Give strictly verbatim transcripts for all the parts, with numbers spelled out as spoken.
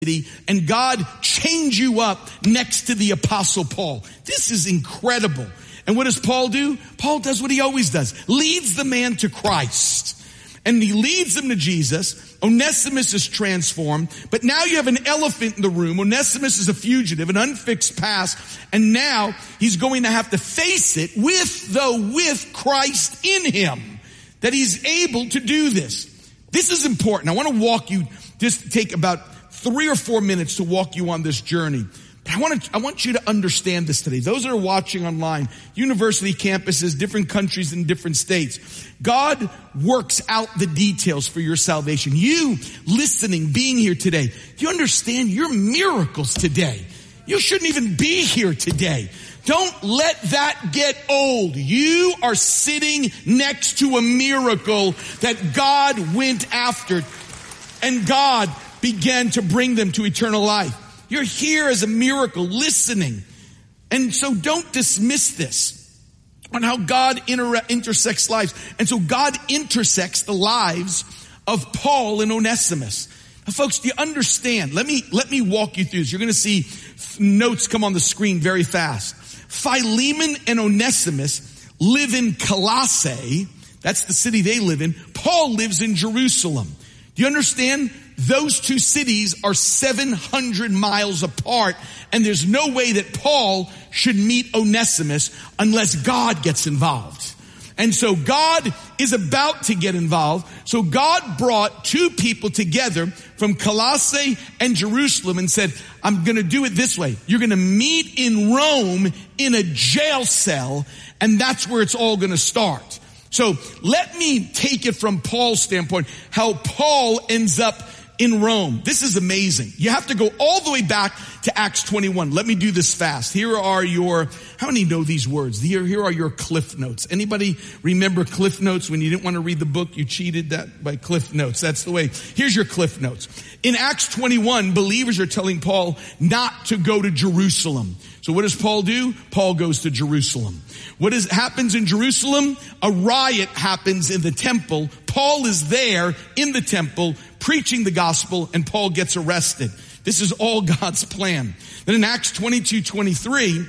and God change you up next to the Apostle Paul. This is incredible. And what does Paul do? Paul does what he always does. Leads the man to Christ. And he leads them to Jesus. Onesimus is transformed. But now you have an elephant in the room. Onesimus is a fugitive, an unfixed past. And now he's going to have to face it with, though, with Christ in him. That he's able to do this. This is important. I want to walk you, just take about three or four minutes to walk you on this journey. But I want to, I want you to understand this today. Those that are watching online, university campuses, different countries in different states, God works out the details for your salvation. You listening, being here today, do you understand your miracles today? You shouldn't even be here today. Don't let that get old. You are sitting next to a miracle that God went after, and God began to bring them to eternal life. You're here as a miracle, listening. And so don't dismiss this on how God inter- intersects lives. And so God intersects the lives of Paul and Onesimus. Now, folks, do you understand? Let me, let me walk you through this. You're going to see notes come on the screen very fast. Philemon and Onesimus live in Colossae. That's the city they live in. Paul lives in Jerusalem. Do you understand? Those two cities are seven hundred miles apart, and there's no way that Paul should meet Onesimus unless God gets involved. And so God is about to get involved. So God brought two people together from Colossae and Jerusalem and said, I'm going to do it this way. You're going to meet in Rome in a jail cell, and that's where it's all going to start. So let me take it from Paul's standpoint, how Paul ends up in Rome. This is amazing. You have to go all the way back to Acts twenty-one. Let me do this fast. Here are your, how many know these words? Here, here are your Cliff Notes. Anybody remember Cliff Notes when you didn't want to read the book? You cheated that by Cliff Notes. That's the way. Here's your Cliff Notes. In Acts twenty-one, believers are telling Paul not to go to Jerusalem. So what does Paul do? Paul goes to Jerusalem. What is, happens in Jerusalem? A riot happens in the temple. Paul is there in the temple preaching the gospel, and Paul gets arrested. This is all God's plan. Then in Acts twenty-two twenty-three,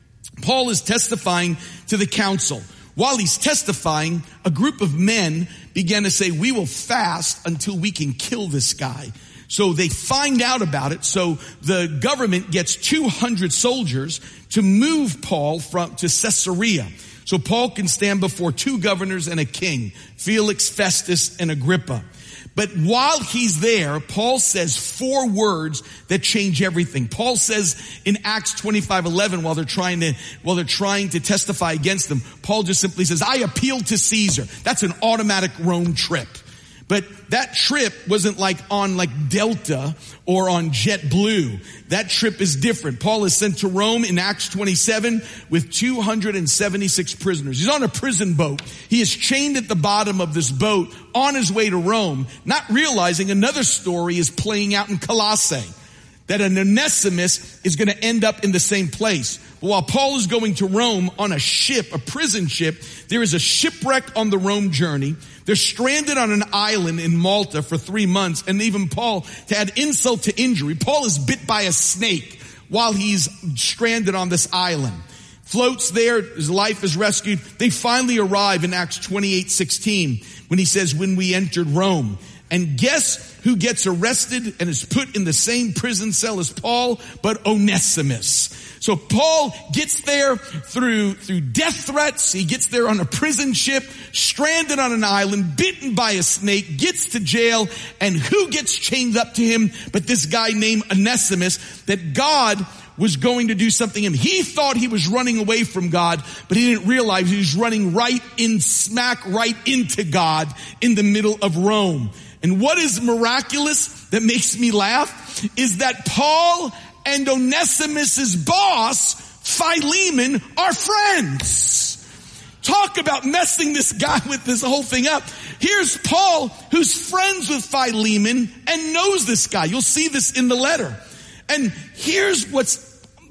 Paul is testifying to the council. While he's testifying, a group of men began to say, we will fast until we can kill this guy. So they find out about it. So the government gets two hundred soldiers to move Paul from to Caesarea. So Paul can stand before two governors and a king, Felix, Festus, and Agrippa. But while he's there, Paul says four words that change everything. Paul says in Acts twenty-five eleven, while they're trying to, while they're trying to testify against them, Paul just simply says, I appeal to Caesar. That's an automatic Rome trip. But that trip wasn't like on like Delta or on JetBlue. That trip is different. Paul is sent to Rome in Acts twenty-seven with two hundred seventy-six prisoners. He's on a prison boat. He is chained at the bottom of this boat on his way to Rome, not realizing another story is playing out in Colossae, that an Onesimus is going to end up in the same place. But while Paul is going to Rome on a ship, a prison ship, there is a shipwreck on the Rome journey. They're stranded on an island in Malta for three months. And even Paul, to add insult to injury, Paul is bit by a snake while he's stranded on this island. Floats there, his life is rescued. They finally arrive in Acts twenty-eight sixteen when he says, when we entered Rome. And guess who gets arrested and is put in the same prison cell as Paul, but Onesimus. So Paul gets there through, through death threats. He gets there on a prison ship, stranded on an island, bitten by a snake, gets to jail, and who gets chained up to him but this guy named Onesimus, that God was going to do something in him. He thought he was running away from God, but he didn't realize he was running right in, smack right into God in the middle of Rome. And what is miraculous that makes me laugh is that Paul and Onesimus's boss, Philemon, are friends. Talk about messing this guy with this whole thing up. Here's Paul, who's friends with Philemon and knows this guy. You'll see this in the letter. And here's what's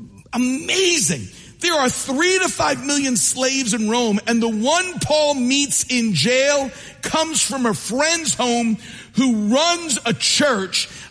amazing. There are three to five million slaves in Rome, and the one Paul meets in jail comes from a friend's home who runs a church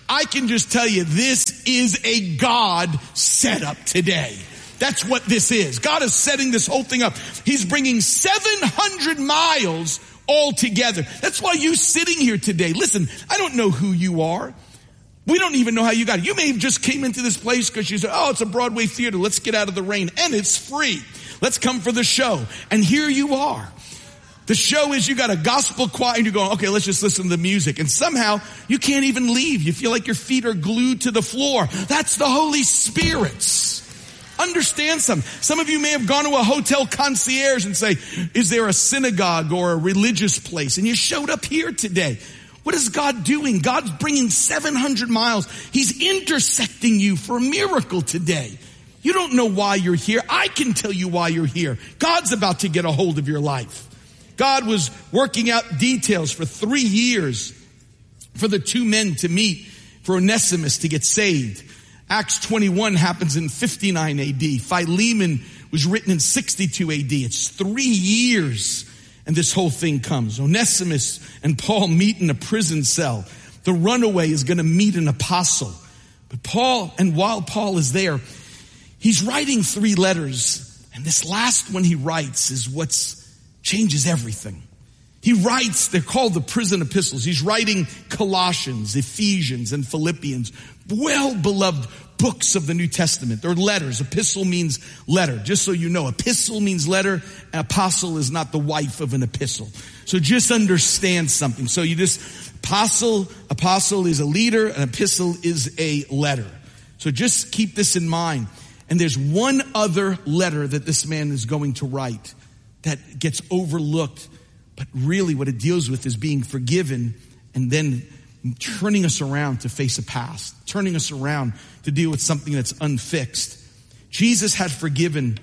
I can just tell you this is a God setup today. That's what this is. God is setting this whole thing up. He's bringing seven hundred miles all together. That's why you sitting here today. Listen, I don't know who you are. We don't even know how you got it. You may have just came into this place because you said, oh, it's a Broadway theater. Let's get out of the rain. And it's free. Let's come for the show. And here you are. The show is you got a gospel choir and you're going, okay, let's just listen to the music. And somehow you can't even leave. You feel like your feet are glued to the floor. That's the Holy Spirit. Understand something. Some of you may have gone to a hotel concierge and say, is there a synagogue or a religious place? And you showed up here today. What is God doing? God's bringing seven hundred miles. He's intersecting you for a miracle today. You don't know why you're here. I can tell you why you're here. God's about to get a hold of your life. God was working out details for three years for the two men to meet, for Onesimus to get saved. Acts twenty-one happens in fifty-nine A D. Philemon was written in sixty-two A D. It's three years and this whole thing comes. Onesimus and Paul meet in a prison cell. The runaway is going to meet an apostle. But Paul, and while Paul is there, he's writing three letters. And this last one he writes is what's changes everything. He writes, they're called the prison epistles. He's writing Colossians, Ephesians, and Philippians, well-beloved books of the New Testament. They're letters. Epistle means letter. Just so you know, epistle means letter. An apostle is not the wife of an epistle. So just understand something. So you just, apostle, apostle is a leader, an epistle is a letter. So just keep this in mind. And there's one other letter that this man is going to write that gets overlooked, but really what it deals with is being forgiven and then turning us around to face a past, turning us around to deal with something that's unfixed. Jesus had forgiven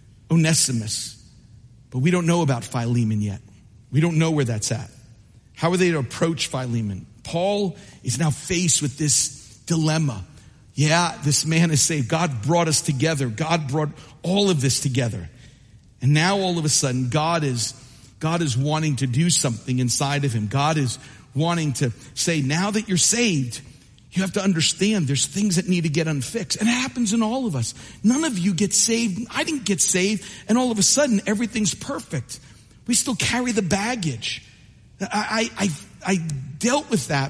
Onesimus, but we don't know about Philemon yet. We don't know where that's at. How are they to approach Philemon? Paul is now faced with this dilemma. Yeah, this man is saved. God brought us together. God brought all of this together. And now all of a sudden, God is, God is wanting to do something inside of him. God is wanting to say, now that you're saved, you have to understand there's things that need to get unfixed. And it happens in all of us. None of you get saved. I didn't get saved. And all of a sudden, everything's perfect. We still carry the baggage. I, I, I dealt with that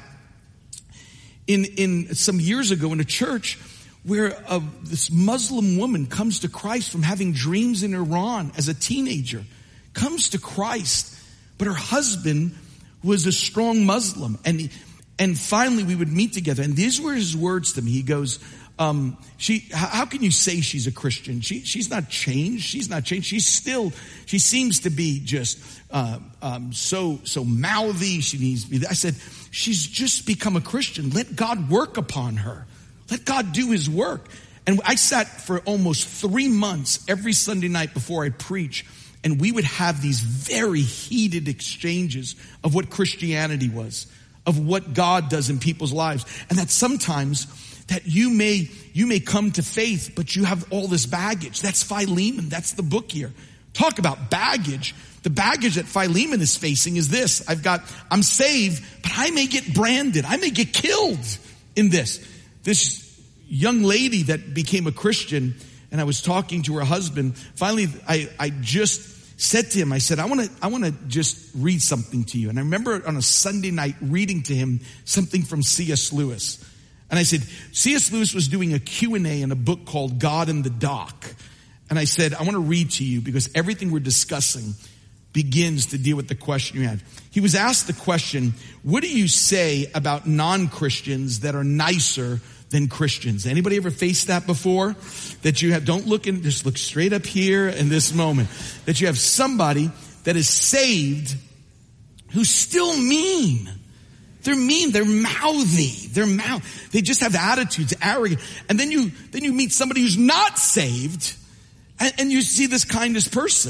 in, in some years ago in a church where uh, this Muslim woman comes to Christ from having dreams in Iran as a teenager, comes to Christ, but her husband was a strong Muslim. And he, and finally we would meet together. And these were his words to me. He goes, um, she, how can you say she's a Christian? She, she's not changed. She's not changed. She's still, she seems to be just, uh, um, so, so mouthy. She needs to be, I said, she's just become a Christian. Let God work upon her. Let God do his work. And I sat for almost three months every Sunday night before I preach, and we would have these very heated exchanges of what Christianity was, of what God does in people's lives. And that sometimes that you may, you may come to faith, but you have all this baggage. That's Philemon. That's the book here. Talk about baggage. The baggage that Philemon is facing is this. I've got, I'm saved, but I may get branded. I may get killed in this. This young lady that became a Christian, and I was talking to her husband. Finally, I, I just said to him, I said, I want to, I want to just read something to you. And I remember on a Sunday night reading to him something from C S Lewis. And I said, C S Lewis was doing a Q and A in a book called God in the Dock. And I said, I want to read to you because everything we're discussing begins to deal with the question you had. He was asked the question, what do you say about non-Christians that are nicer than Christians? Anybody ever faced that before? That you have, don't look in, just look straight up here in this moment. That you have somebody that is saved who's still mean. They're mean, they're mouthy, they're mouth, they just have attitudes, arrogant. And then you, then you meet somebody who's not saved and, and you see this kindest person.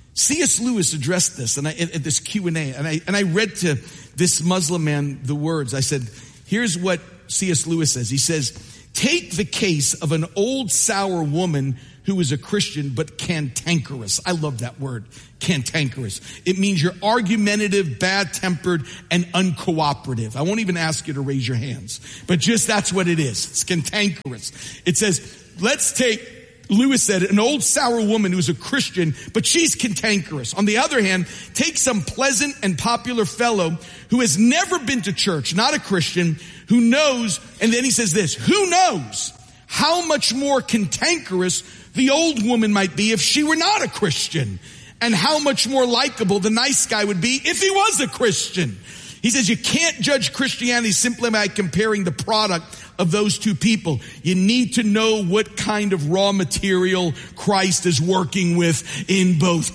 C S Lewis addressed this and I, at, at this Q and A, and I, and I read to this Muslim man the words. I said, here's what C S Lewis says. He says, Take the case of an old sour woman who is a Christian but cantankerous. I love that word, cantankerous. It means you're argumentative, bad-tempered, and uncooperative. I won't even ask you to raise your hands, but just that's what it is. It's cantankerous. It says, let's take, Lewis said, an old sour woman who's a Christian, but she's cantankerous. On the other hand, take some pleasant and popular fellow who has never been to church, not a Christian, who knows, and then he says this, who knows how much more cantankerous the old woman might be if she were not a Christian, and how much more likable the nice guy would be if he was a Christian. He says you can't judge Christianity simply by comparing the product of those two people. You need to know what kind of raw material Christ is working with in both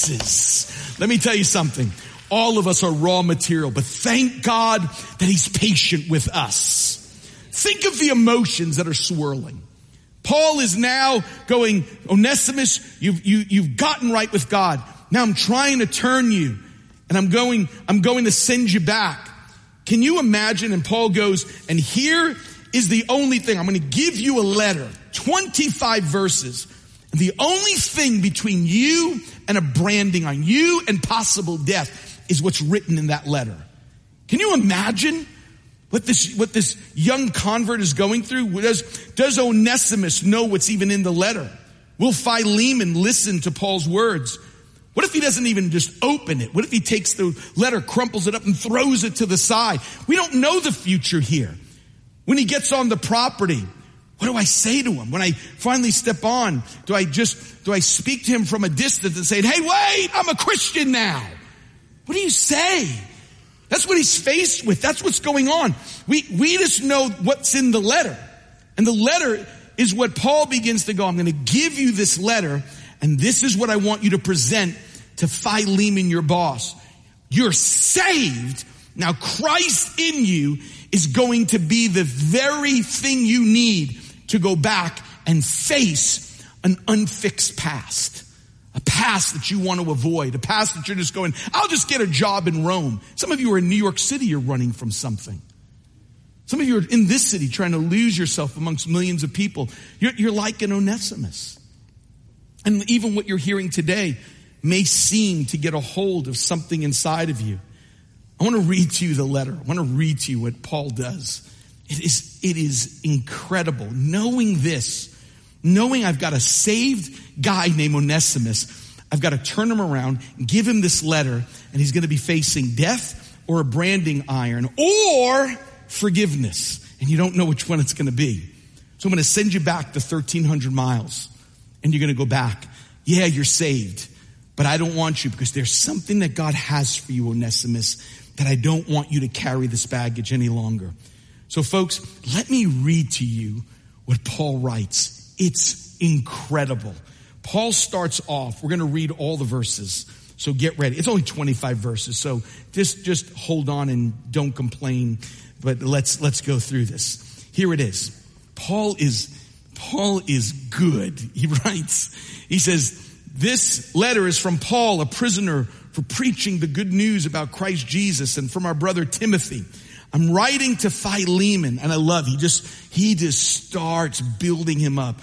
cases. Let me tell you something. All of us are raw material, but thank God that he's patient with us. Think of the emotions that are swirling. Paul is now going, Onesimus, you've, you, you've gotten right with God. Now I'm trying to turn you, and I'm going, I'm going to send you back. Can you imagine? And Paul goes, and here is the only thing. I'm going to give you a letter, twenty-five verses. And the only thing between you and a branding on you and possible death is what's written in that letter. Can you imagine what this, what this young convert is going through? Does, does Onesimus know what's even in the letter? Will Philemon listen to Paul's words? What if he doesn't even just open it? What if he takes the letter, crumples it up, and throws it to the side? We don't know the future here. When he gets on the property, what do I say to him? When I finally step on, do I just, do I speak to him from a distance and say, hey, wait, I'm a Christian now? What do you say? That's what he's faced with. That's what's going on. We, we just know what's in the letter. And the letter is what Paul begins to go, I'm going to give you this letter, and this is what I want you to present to Philemon, your boss. You're saved. Now Christ in you is going to be the very thing you need to go back and face an unfixed past. A past that you want to avoid. A past that you're just going, I'll just get a job in Rome. Some of you are in New York City, you're running from something. Some of you are in this city trying to lose yourself amongst millions of people. You're, you're like an Onesimus. And even what you're hearing today may seem to get a hold of something inside of you. I want to read to you the letter. I want to read to you what Paul does. It is, it is incredible. Knowing this, knowing I've got a saved guy named Onesimus, I've got to turn him around, give him this letter, and he's going to be facing death or a branding iron or forgiveness. And you don't know which one it's going to be. So I'm going to send you back to thirteen hundred miles, and you're going to go back. Yeah, you're saved, but I don't want you because there's something that God has for you, Onesimus, that I don't want you to carry this baggage any longer. So folks, let me read to you what Paul writes. It's incredible. Paul starts off, we're going to read all the verses, so get ready. It's only twenty-five verses, so just, just hold on and don't complain, but let's, let's go through this. Here it is. Paul is, Paul is good. He writes, he says, this letter is from Paul, a prisoner for preaching the good news about Christ Jesus, and from our brother Timothy. I'm writing to Philemon, and I love, he just, he just starts building him up.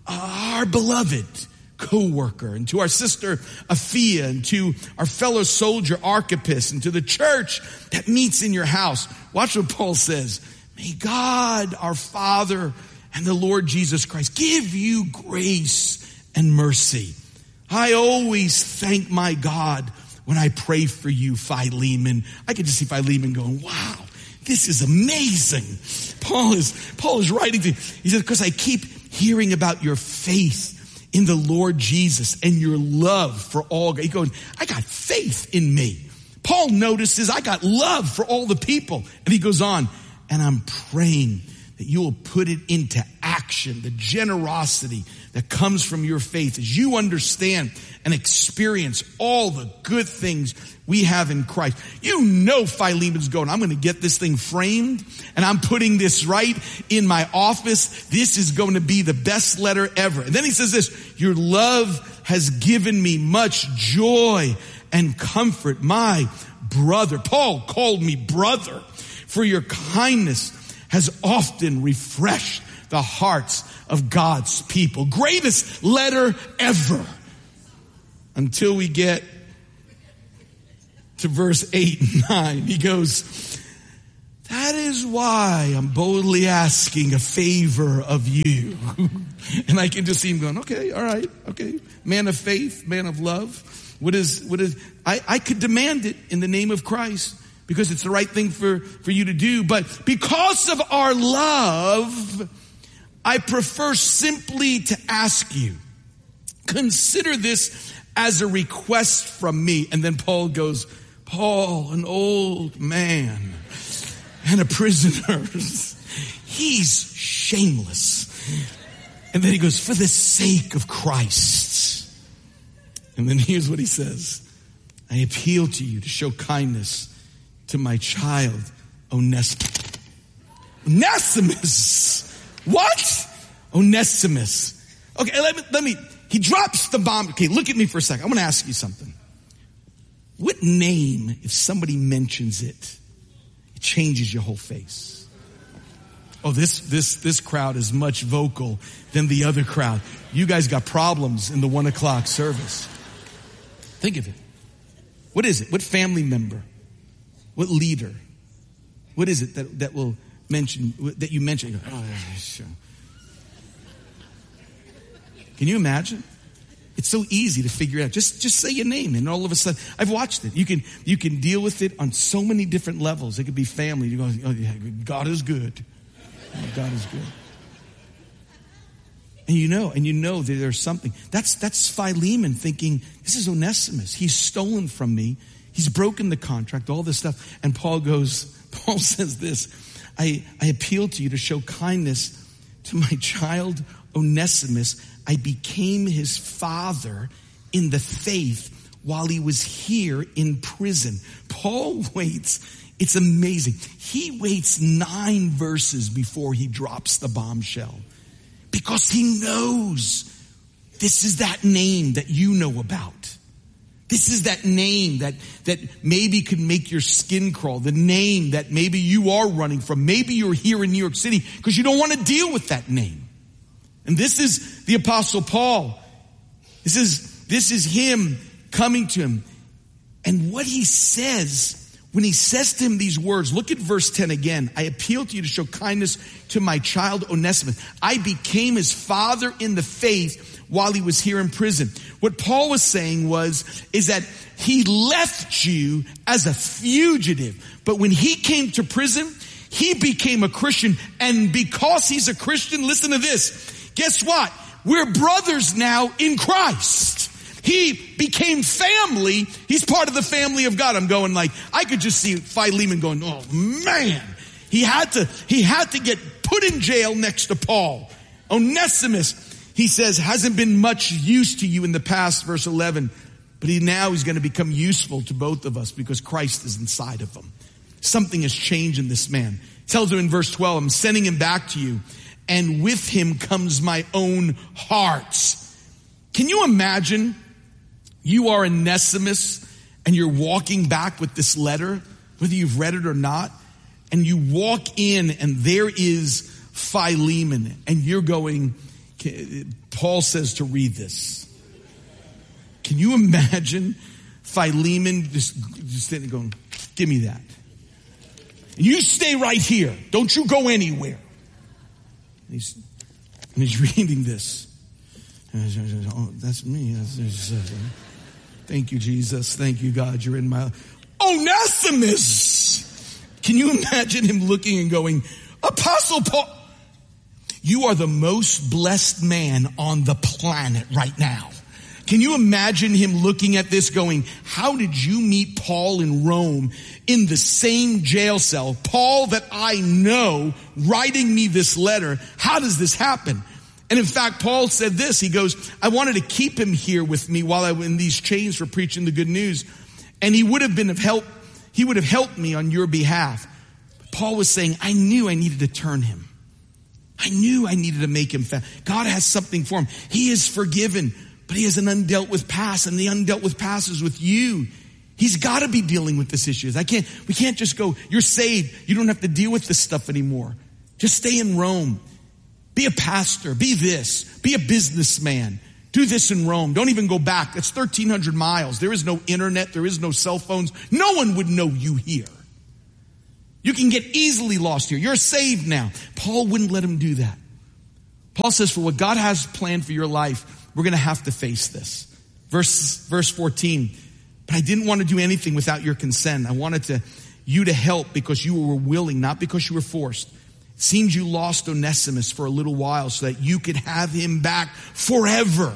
Our beloved co-worker, and to our sister Aphia, and to our fellow soldier Archippus, and to the church that meets in your house. Watch what Paul says. May God, our Father, and the Lord Jesus Christ give you grace and mercy. I always thank my God when I pray for you, Philemon. I could just see Philemon going, wow, this is amazing. Paul is, Paul is writing to, he says, because I keep hearing about your faith in the Lord Jesus and your love for all. He goes, I got faith in me. Paul notices I got love for all the people. And he goes on, and I'm praying that you will put it into action, the generosity that comes from your faith as you understand and experience all the good things we have in Christ. You know Philemon's going, I'm going to get this thing framed, and I'm putting this right in my office. This is going to be the best letter ever. And then he says this, your love has given me much joy and comfort. My brother, Paul called me brother, for your kindness has often refreshed the the hearts of God's people. Greatest letter ever. Until we get to verse eight and nine. He goes, that is why I'm boldly asking a favor of you. And I can just see him going, okay, all right, okay. Man of faith, man of love. What is, what is, I, I could demand it in the name of Christ because it's the right thing for, for you to do. But because of our love, I prefer simply to ask you, consider this as a request from me. And then Paul goes, Paul, an old man and a prisoner, he's shameless. And then he goes, for the sake of Christ. And then here's what he says. I appeal to you to show kindness to my child, Onesimus. Onesimus. What? Onesimus. Okay, let me, let me, he drops the bomb. Okay, look at me for a second. I want to ask you something. What name, if somebody mentions it, it changes your whole face? Oh, this, this, this crowd is much vocal than the other crowd. You guys got problems in the one o'clock service. Think of it. What is it? What family member? What leader? What is it that, that will mention, that you mention? You go, oh, sure. Can you imagine? It's so easy to figure out. Just, just say your name and all of a sudden, I've watched it. You can, you can deal with it on so many different levels. It could be family. You go, oh yeah, God is good. Oh, God is good. And you know, and you know that there's something. That's, that's Philemon thinking, this is Onesimus. He's stolen from me. He's broken the contract, all this stuff. And Paul goes, Paul says this, I, I appeal to you to show kindness to my child Onesimus. I became his father in the faith while he was here in prison. Paul waits. It's amazing. He waits nine verses before he drops the bombshell because he knows this is that name that you know about. This is that name that, that maybe could make your skin crawl. The name that maybe you are running from. Maybe you're here in New York City because you don't want to deal with that name. And this is the Apostle Paul. This is, this is him coming to him. And what he says, when he says to him these words, look at verse ten again. I appeal to you to show kindness to my child Onesimus. I became his father in the faith while he was here in prison. What Paul was saying was, is that he left you as a fugitive. But when he came to prison, he became a Christian. And because he's a Christian, listen to this. Guess what? We're brothers now in Christ. He became family. He's part of the family of God. I'm going like, I could just see Philemon going, oh man. He had to, he had to get put in jail next to Paul. Onesimus, he says, hasn't been much use to you in the past, verse eleven. But he now is going to become useful to both of us because Christ is inside of him. Something has changed in this man. He tells him in verse twelve, I'm sending him back to you. And with him comes my own heart. Can you imagine you are Onesimus and you're walking back with this letter, whether you've read it or not, and you walk in and there is Philemon and you're going, Paul says to read this. Can you imagine Philemon just, just sitting there going, give me that. You stay right here. Don't you go anywhere. And he's, and he's reading this. Oh, that's me. Thank you, Jesus. Thank you, God. You're in my... Onesimus! Can you imagine him looking and going, Apostle Paul, you are the most blessed man on the planet right now. Can you imagine him looking at this going, how did you meet Paul in Rome in the same jail cell? Paul that I know writing me this letter. How does this happen? And in fact, Paul said this. He goes, I wanted to keep him here with me while I was in these chains for preaching the good news. And he would have been of help. He would have helped me on your behalf. But Paul was saying, I knew I needed to turn him. I knew I needed to make him fat. God has something for him. He is forgiven. But he has an undealt with past, and the undealt with past is with you. He's got to be dealing with this issue. I can't, we can't just go, you're saved. You don't have to deal with this stuff anymore. Just stay in Rome. Be a pastor. Be this. Be a businessman. Do this in Rome. Don't even go back. It's thirteen hundred miles. There is no internet. There is no cell phones. No one would know you here. You can get easily lost here. You're saved now. Paul wouldn't let him do that. Paul says, for what God has planned for your life, we're going to have to face this. Verse, verse fourteen, but I didn't want to do anything without your consent. I wanted to, you to help because you were willing, not because you were forced. It seems you lost Onesimus for a little while so that you could have him back forever.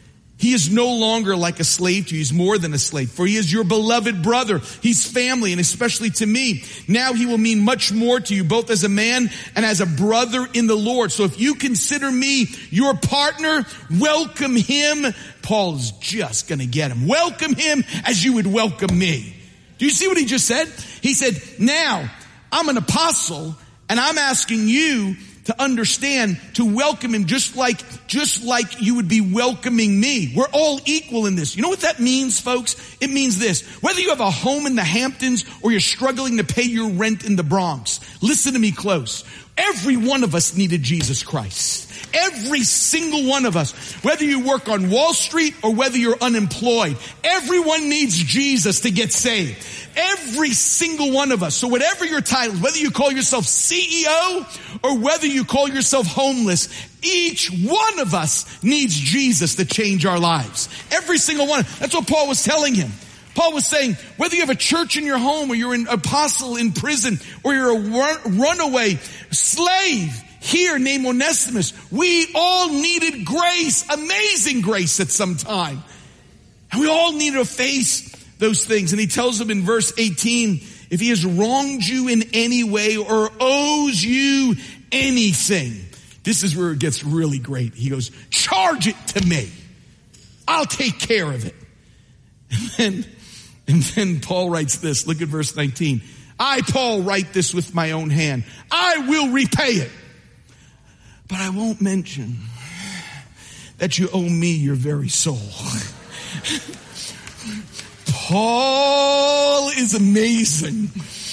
He is no longer like a slave to you. He's more than a slave, for he is your beloved brother. He's family, and especially to me. Now he will mean much more to you, both as a man and as a brother in the Lord. So if you consider me your partner, welcome him. Paul is just going to get him. Welcome him as you would welcome me. Do you see what he just said? He said, now I'm an apostle, and I'm asking you to understand, to welcome him just like, just like you would be welcoming me. We're all equal in this. You know what that means, folks? It means this. Whether you have a home in the Hamptons or you're struggling to pay your rent in the Bronx, listen to me close. Every one of us needed Jesus Christ. Every single one of us, whether you work on Wall Street or whether you're unemployed, everyone needs Jesus to get saved. Every single one of us. So whatever your title, whether you call yourself C E O or whether you call yourself homeless, each one of us needs Jesus to change our lives. Every single one. That's what Paul was telling him. Paul was saying, whether you have a church in your home or you're an apostle in prison or you're a run, runaway slave here named Onesimus, we all needed grace, amazing grace at some time. And we all needed to face those things. And he tells them in verse eighteen, if he has wronged you in any way or owes you anything, this is where it gets really great. He goes, charge it to me. I'll take care of it. And then, and then Paul writes this. Look at verse nineteen. I, Paul, write this with my own hand. I will repay it. But I won't mention that you owe me your very soul. Paul is amazing.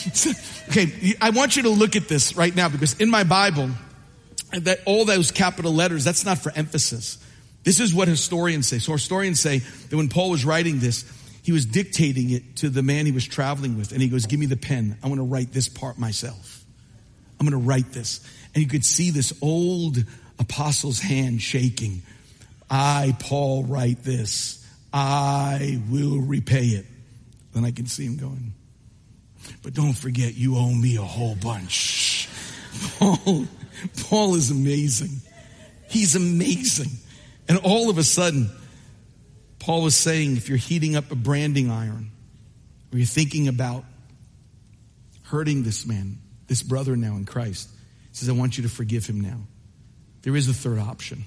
Okay, I want you to look at this right now, because in my Bible, that all those capital letters, that's not for emphasis. This is what historians say. So historians say that when Paul was writing this, he was dictating it to the man he was traveling with. And he goes, give me the pen. I want to write this part myself. I'm going to write this. And you could see this old apostle's hand shaking. I, Paul, write this. I will repay it. Then I can see him going, but don't forget, you owe me a whole bunch. Paul, Paul is amazing. He's amazing. And all of a sudden, Paul was saying, if you're heating up a branding iron, or you're thinking about hurting this man, this brother now in Christ, he says, I want you to forgive him now. There is a third option.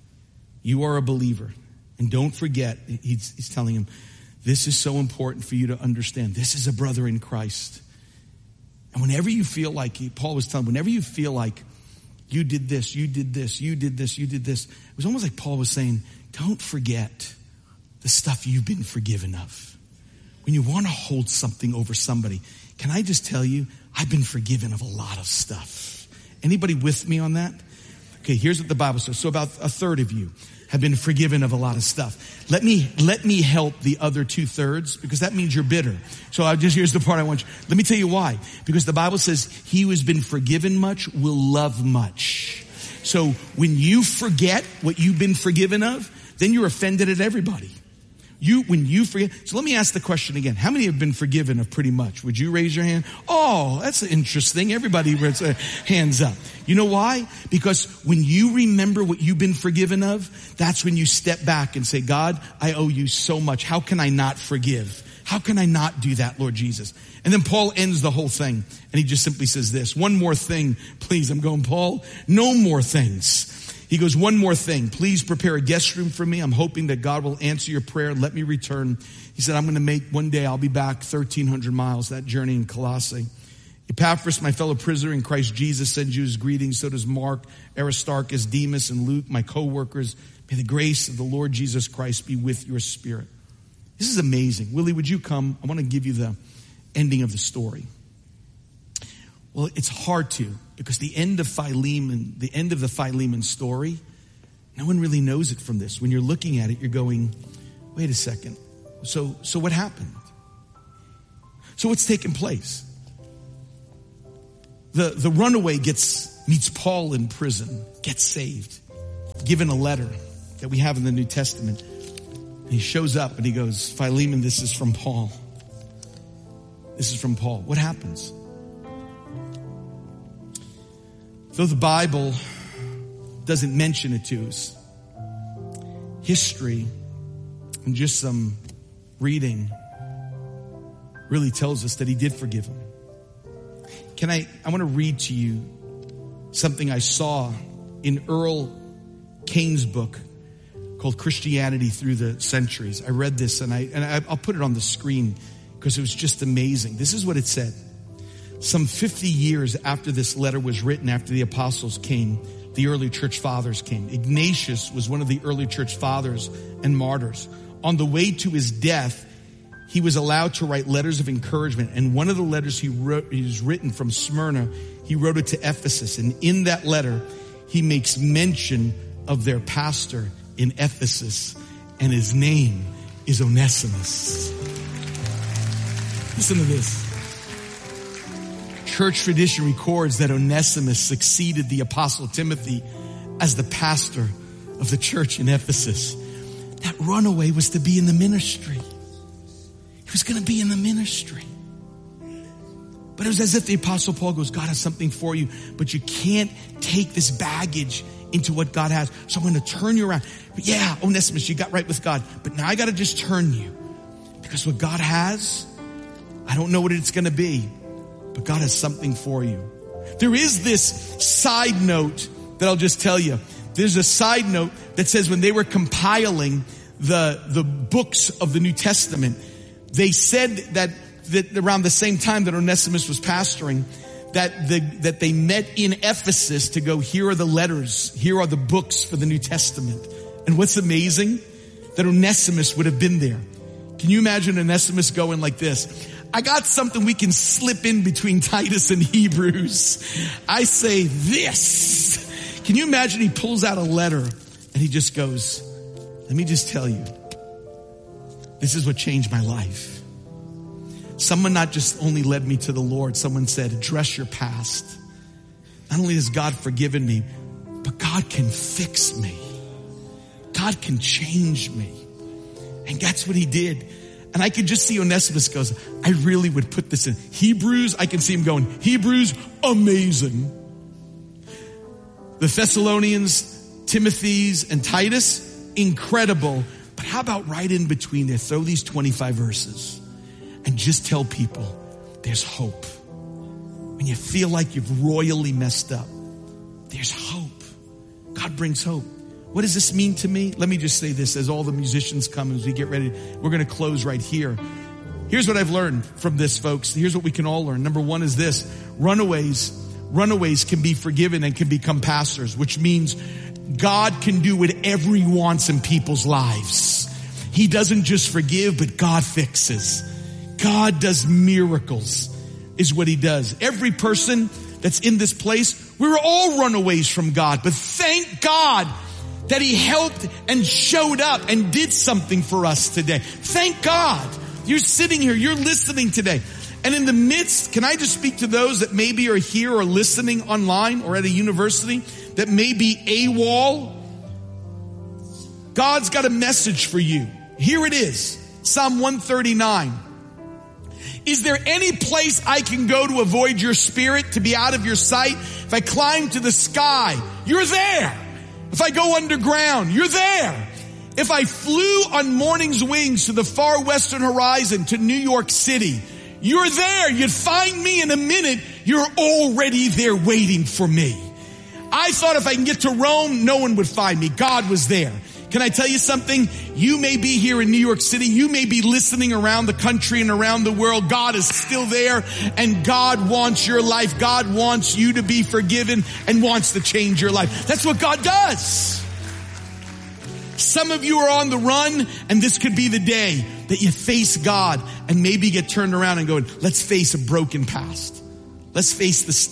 You are a believer. And don't forget, he's, he's telling him, this is so important for you to understand. This is a brother in Christ. And whenever you feel like, Paul was telling, whenever you feel like you did this, you did this, you did this, you did this, it was almost like Paul was saying, don't forget the stuff you've been forgiven of. When you want to hold something over somebody, can I just tell you, I've been forgiven of a lot of stuff. Anybody with me on that? Okay, here's what the Bible says. So about a third of you have been forgiven of a lot of stuff. Let me, let me help the other two thirds, because that means you're bitter. So I just, here's the part I want you. Let me tell you why. Because the Bible says he who has been forgiven much will love much. So when you forget what you've been forgiven of, then you're offended at everybody. You, when you forget, so let me ask the question again. How many have been forgiven of pretty much? Would you raise your hand? Oh, that's interesting. Everybody raise their hands up. You know why? Because when you remember what you've been forgiven of, that's when you step back and say, God, I owe you so much. How can I not forgive? How can I not do that, Lord Jesus? And then Paul ends the whole thing, and he just simply says this, one more thing, please. I'm going, Paul, no more things. He goes, one more thing. Please prepare a guest room for me. I'm hoping that God will answer your prayer. Let me return. He said, I'm going to make, one day I'll be back thirteen hundred miles, that journey in Colossae. Epaphras, my fellow prisoner in Christ Jesus, sends you his greetings. So does Mark, Aristarchus, Demas, and Luke, my co-workers. May the grace of the Lord Jesus Christ be with your spirit. This is amazing. Willie, would you come? I want to give you the ending of the story. Well, it's hard to. Because the end of Philemon, the end of the Philemon story, no one really knows it from this. When you're looking at it, you're going, wait a second. So, so what happened? So what's taking place? The, the runaway gets, meets Paul in prison, gets saved, given a letter that we have in the New Testament. And he shows up and he goes, Philemon, this is from Paul. This is from Paul. What happens? Though the Bible doesn't mention it to us, history and just some reading really tells us that he did forgive him. Can I, I want to read to you something I saw in Earl Cain's book called Christianity Through the Centuries. I read this and I, and I, I'll put it on the screen because it was just amazing. This is what it said. Some fifty years after this letter was written, after the apostles came, the early church fathers came. Ignatius was one of the early church fathers and martyrs. On the way to his death, he was allowed to write letters of encouragement. And one of the letters he wrote, he was written from Smyrna, he wrote it to Ephesus. And in that letter, he makes mention of their pastor in Ephesus. And his name is Onesimus. Listen to this. Church tradition records that Onesimus succeeded the apostle Timothy as the pastor of the church in Ephesus. That runaway was to be in the ministry. He was going to be in the ministry. But it was as if the apostle Paul goes, God has something for you, but you can't take this baggage into what God has. So I'm going to turn you around. But yeah, Onesimus, you got right with God. But now I got to just turn you. Because what God has, I don't know what it's going to be. But God has something for you. There is this side note that I'll just tell you. There's a side note that says when they were compiling the, the books of the New Testament, they said that, that around the same time that Onesimus was pastoring, that the, that they met in Ephesus to go, here are the letters, here are the books for the New Testament. And what's amazing? That Onesimus would have been there. Can you imagine Onesimus going like this? I got something we can slip in between Titus and Hebrews. I say this. Can you imagine he pulls out a letter and he just goes, let me just tell you, this is what changed my life. Someone not just only led me to the Lord, someone said, address your past. Not only has God forgiven me, but God can fix me. God can change me. And that's what he did. And I could just see Onesimus goes, I really would put this in. Hebrews, I can see him going, Hebrews, amazing. The Thessalonians, Timothy's, and Titus, incredible. But how about right in between there, throw these twenty-five verses and just tell people there's hope. When you feel like you've royally messed up, there's hope. God brings hope. What does this mean to me? Let me just say this as all the musicians come, as we get ready. We're going to close right here. Here's what I've learned from this, folks. Here's what we can all learn. Number one is this. Runaways, runaways can be forgiven and can become pastors, which means God can do whatever he wants in people's lives. He doesn't just forgive, but God fixes. God does miracles is what he does. Every person that's in this place, we're all runaways from God, but thank God that he helped and showed up and did something for us today. Thank God. You're sitting here, you're listening today. And in the midst, can I just speak to those that maybe are here or listening online or at a university that may be AWOL? God's got a message for you. Here it is. Psalm one thirty-nine. Is there any place I can go to avoid your spirit, to be out of your sight? If I climb to the sky, you're there. If I go underground, you're there. If I flew on morning's wings to the far western horizon to New York City, you're there. You'd find me in a minute. You're already there waiting for me. I thought if I can get to Rome, no one would find me. God was there. Can I tell you something? You may be here in New York City. You may be listening around the country and around the world. God is still there, and God wants your life. God wants you to be forgiven and wants to change your life. That's what God does. Some of you are on the run, and this could be the day that you face God and maybe get turned around and go, let's face a broken past. Let's face the stuff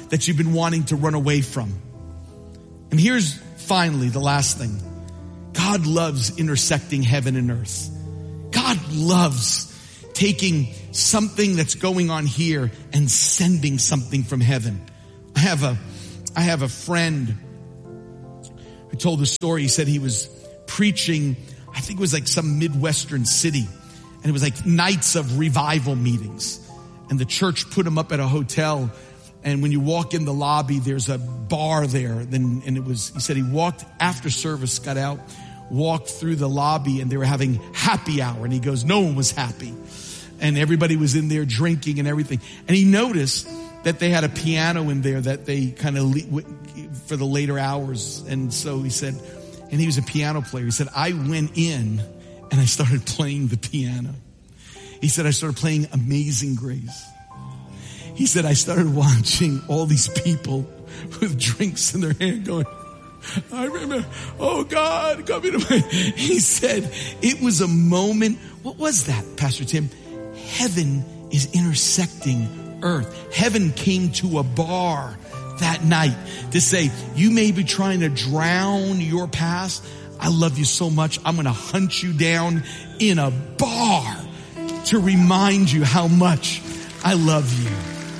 that you've been wanting to run away from. And here's finally the last thing. God loves intersecting heaven and earth. God loves taking something that's going on here and sending something from heaven. I have a, I have a friend who told the story. He said he was preaching, I think it was like some Midwestern city, and it was like nights of revival meetings. And the church put him up at a hotel. And when you walk in the lobby, there's a bar there. Then, and it was, he said he walked after service, got out, walked through the lobby, and they were having happy hour. And he goes, no one was happy. And everybody was in there drinking and everything. And he noticed that they had a piano in there that they kind of, le- for the later hours. And so he said, and he was a piano player. He said, I went in and I started playing the piano. He said, I started playing Amazing Grace. He said, I started watching all these people with drinks in their hand going, I remember, oh God, come into my, he said, it was a moment. What was that, Pastor Tim? Heaven is intersecting earth. Heaven came to a bar that night to say, you may be trying to drown your past. I love you so much. I'm going to hunt you down in a bar to remind you how much I love you.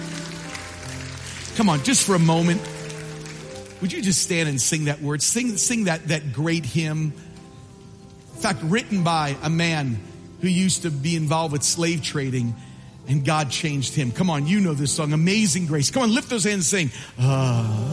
Come on, just for a moment, would you just stand and sing that word? Sing, sing that, that great hymn. In fact, written by a man who used to be involved with slave trading, and God changed him. Come on, you know this song, Amazing Grace. Come on, lift those hands and sing. Ah.